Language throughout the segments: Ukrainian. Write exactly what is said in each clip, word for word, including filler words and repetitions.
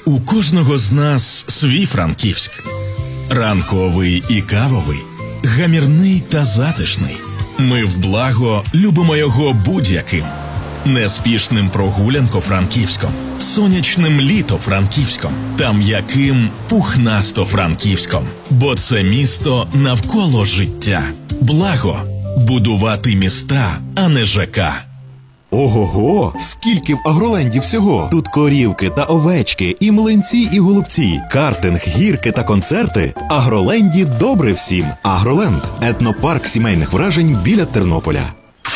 У кожного з нас свій Франківськ. Ранковий і кавовий, гамірний та затишний. Ми в благо любимо його будь-яким. Неспішним прогулянко-франківськом, сонячним літо-франківськом та м'яким пухнасто-франківськом. Бо це місто навколо життя. Благо – будувати міста, а не ЖК. Ого-го! Скільки в Агроленді всього! Тут корівки та овечки, і млинці, і голубці, картинг, гірки та концерти. Агроленді добре всім! Агроленд – етнопарк сімейних вражень біля Тернополя.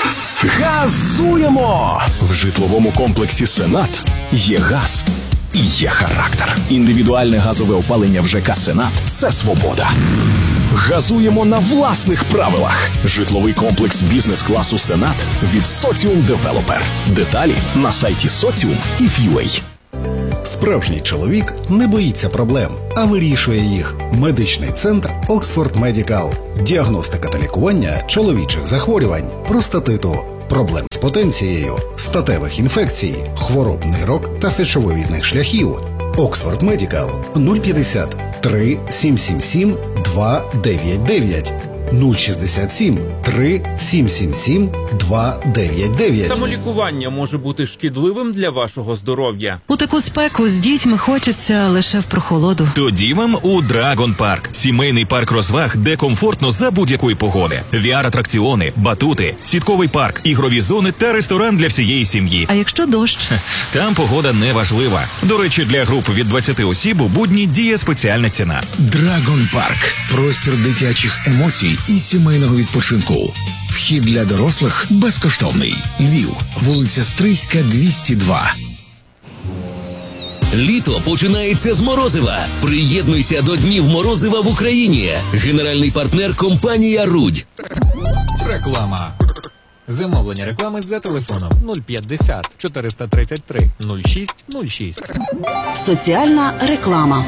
Газуємо! В житловому комплексі «Сенат» є газ і є характер. Індивідуальне газове опалення в ЖК «Сенат» – це свобода. Газуємо на власних правилах. Житловий комплекс бізнес-класу «Сенат» від Соціум Девелопер. Деталі на сайті соціум і ю ей. Справжній чоловік не боїться проблем, а вирішує їх. Медичний центр Оксфорд Медікал. Діагностика та лікування чоловічих захворювань, простатиту, проблем з потенцією, статевих інфекцій, хвороб нирок та сечовивідних шляхів. Оксфорд Медікал нуль п'ятдесят три сім сім сім два дев'ять дев'ять нуль шістдесят сім три сім сім сім два дев'ять дев'ять. Самолікування може бути шкідливим для вашого здоров'я. У таку спеку з дітьми хочеться лише в прохолоду. Тоді вам у Драгон Парк. Сімейний парк розваг, де комфортно за будь-якої погоди. ві ар-атракціони, батути, сітковий парк, ігрові зони та ресторан для всієї сім'ї. А якщо дощ? Там погода не важлива. До речі, для груп від двадцяти осіб у будні діє спеціальна ціна. Драгон Парк. Простір дитячих емоцій і сімейного відпочинку. Вхід для дорослих безкоштовний. Львів. Вулиця Стрийська, двісті два. Літо починається з морозива. Приєднуйся до Днів морозива в Україні. Генеральний партнер – компанія «Рудь». Реклама. Замовлення реклами за телефоном нуль п'ятдесят чотириста тридцять три нуль шість нуль шість. Соціальна реклама.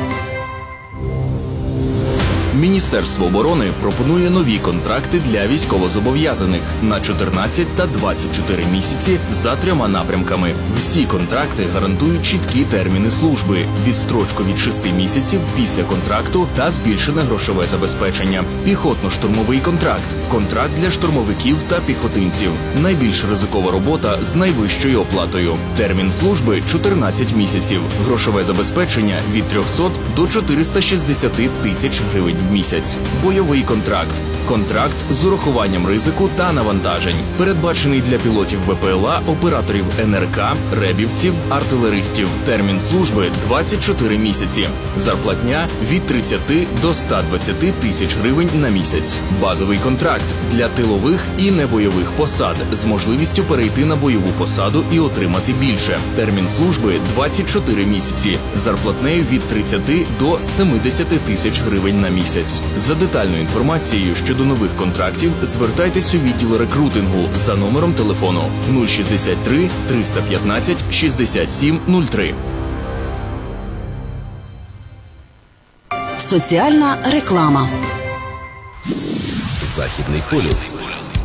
Міністерство оборони пропонує нові контракти для військовозобов'язаних на чотирнадцять та двадцять чотири місяці за трьома напрямками. Всі контракти гарантують чіткі терміни служби, відстрочку від шести місяців після контракту та збільшене грошове забезпечення. Піхотно-штурмовий контракт, контракт для штурмовиків та піхотинців. Найбільш ризикова робота з найвищою оплатою. Термін служби – чотирнадцять місяців. Грошове забезпечення – від трьохсот до чотирьохсот шістдесят тисяч гривень в місяць. Бойовий контракт. Контракт з урахуванням ризику та навантажень. Передбачений для пілотів ве пе ел а, операторів ен ер ка, ребівців, артилеристів. Термін служби – двадцять чотири місяці. Зарплатня – від тридцяти до ста двадцяти тисяч гривень на місяць. Базовий контракт для тилових і небойових посад з можливістю перейти на бойову посаду і отримати більше. Термін служби – двадцять чотири місяці. Зарплатнею від тридцяти до семидесяти тисяч гривень на місяць. За детальною інформацією щодо нових контрактів звертайтесь у відділ рекрутингу за номером телефону нуль шістдесят три триста п'ятнадцять шістдесят сім нуль три. Соціальна реклама. Західний полюс.